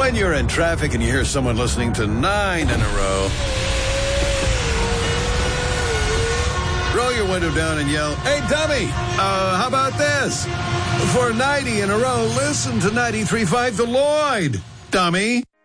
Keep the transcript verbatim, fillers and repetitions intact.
When you're in traffic and you hear someone listening to nine in a row, roll your window down and yell, "Hey, dummy, uh, how about this? For ninety in a row, listen to ninety-three point five The Lloyd, dummy."